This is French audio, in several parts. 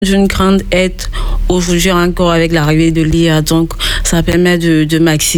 d'une grande aide aujourd'hui encore avec l'arrivée de l'IA. Donc, ça permet de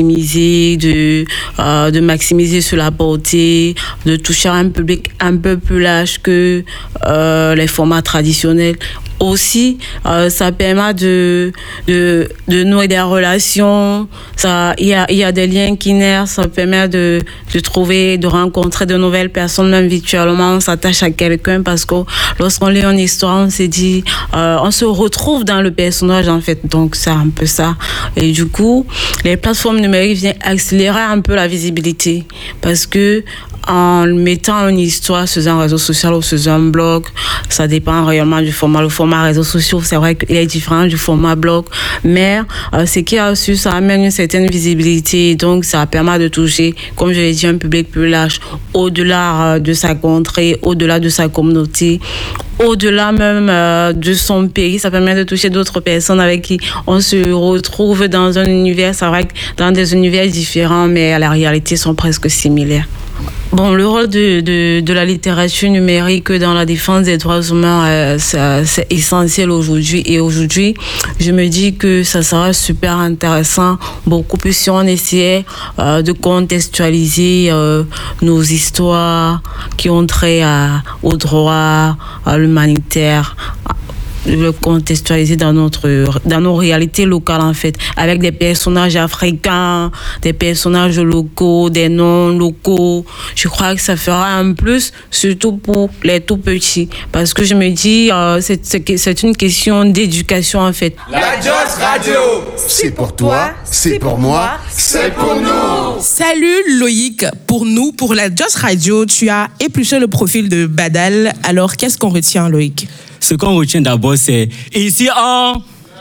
maximiser sur la portée, de toucher un public un peu plus large que les formats traditionnels. Aussi, ça permet de nouer des relations. Il y a des liens qui naissent. Ça permet de trouver, de rencontrer de nouvelles personnes, même virtuellement. On s'attache à quelqu'un parce que lorsqu'on lit une histoire, on se dit, on se retrouve dans le personnage en fait. Donc c'est un peu ça. Et du coup, les plateformes numériques viennent accélérer un peu la visibilité parce que en mettant une histoire sur un réseau social ou sur un blog, ça dépend réellement du format. Le format réseaux sociaux, c'est vrai qu'il est différent du format blog, mais ce qui a su, ça amène une certaine visibilité, donc ça permet de toucher, comme je l'ai dit, un public plus large, au-delà de sa contrée, au-delà de sa communauté, au-delà même de son pays. Ça permet de toucher d'autres personnes avec qui on se retrouve dans un univers, c'est vrai que dans des univers différents, mais à la réalité sont presque similaires. Bon, le rôle de la littérature numérique dans la défense des droits humains, c'est essentiel aujourd'hui. Et aujourd'hui, je me dis que ça sera super intéressant, beaucoup plus si on essayait de contextualiser nos histoires qui ont trait au droit, à l'humanitaire, le contextualiser dans nos réalités locales en fait, avec des personnages africains, des personnages locaux, des noms locaux. Je crois que ça fera un plus, surtout pour les tout petits, parce que je me dis c'est une question d'éducation en fait. La Joss Radio, c'est pour toi, c'est pour moi, c'est pour nous. Salut Loïc, pour nous, pour la Joss Radio, tu as épluché le profil de Badal. Alors qu'est-ce qu'on retient, Loïc? Ce qu'on retient d'abord, c'est ici en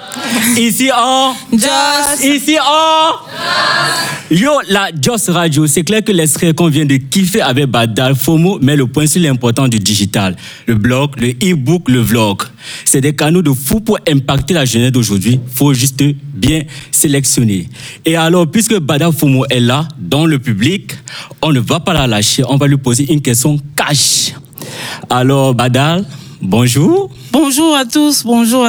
Joss. Ici en Yo, la Joss Radio, c'est clair que l'extrait qu'on vient de kiffer avec Badal FOMO met le point sur l'important du digital. Le blog, le e-book, le vlog. C'est des canaux de fou pour impacter la jeunesse d'aujourd'hui. Faut juste bien sélectionner. Et alors, puisque Badal FOMO est là, dans le public, on ne va pas la lâcher. On va lui poser une question cash. Alors, Badal, bonjour. Bonjour à tous.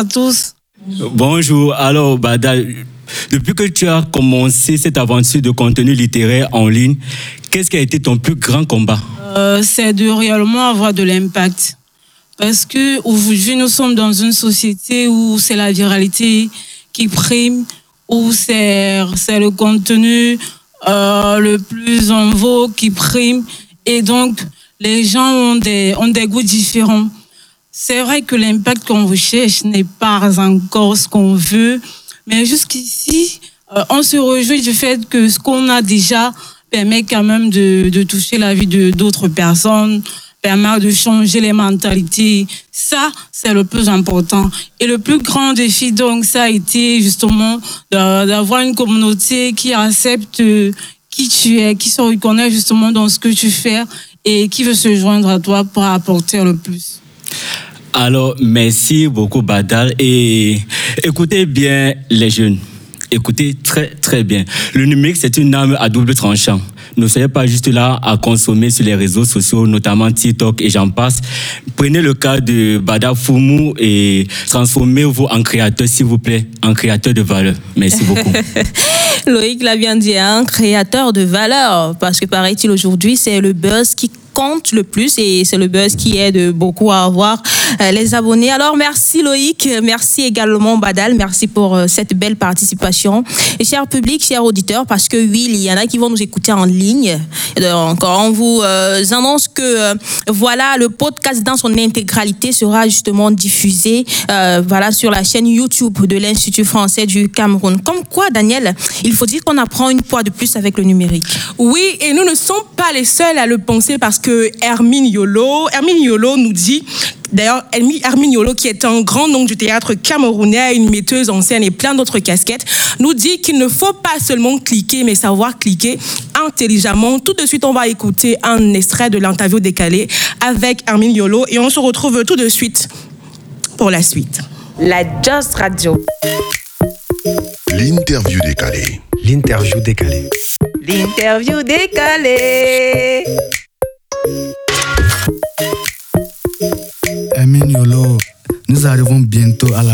Bonjour. Alors, Badal, depuis que tu as commencé cette aventure de contenu littéraire en ligne, qu'est-ce qui a été ton plus grand combat? C'est de réellement avoir de l'impact. Parce que aujourd'hui, nous sommes dans une société où c'est la viralité qui prime, où c'est le contenu le plus en vogue qui prime. Et donc, les gens ont des goûts différents. C'est vrai que l'impact qu'on recherche n'est pas encore ce qu'on veut, mais jusqu'ici, on se réjouit du fait que ce qu'on a déjà permet quand même de toucher la vie d'autres personnes, permet de changer les mentalités. Ça, c'est le plus important. Et le plus grand défi, donc, ça a été justement d'avoir une communauté qui accepte qui tu es, qui se reconnaît justement dans ce que tu fais et qui veut se joindre à toi pour apporter le plus. Alors, merci beaucoup, Badal. Et écoutez bien les jeunes. Écoutez très, très bien. Le numérique, c'est une arme à double tranchant. Ne soyez pas juste là à consommer sur les réseaux sociaux, notamment TikTok et j'en passe. Prenez le cas de Badal FOMO et transformez-vous en créateur, s'il vous plaît, en créateur de valeur. Merci beaucoup. Loïc l'a bien dit, un créateur de valeur, parce que paraît-il aujourd'hui, c'est le buzz qui compte le plus et c'est le buzz qui aide beaucoup à avoir les abonnés. Alors merci Loïc, merci également Badal, merci pour cette belle participation. Et cher public, chers auditeurs, parce que oui, il y en a qui vont nous écouter en ligne. Donc on vous annonce que voilà, le podcast dans son intégralité sera justement diffusé voilà, sur la chaîne YouTube de l'Institut français du Cameroun. Comme quoi, Daniel, il faut dire qu'on apprend une fois de plus avec le numérique. Oui, et nous ne sommes pas les seuls à le penser parce que Hermine Yolo nous dit, d'ailleurs, Hermine Yolo, qui est un grand nom du théâtre camerounais, une metteuse en scène et plein d'autres casquettes, nous dit qu'il ne faut pas seulement cliquer, mais savoir cliquer intelligemment. Tout de suite, on va écouter un extrait de l'interview décalée avec Hermine Yolo et on se retrouve tout de suite pour la suite. La Joss Radio. L'interview décalée. L'interview décalée. L'interview décalée. Hermine Yolo, nous nous arrivons bientôt à la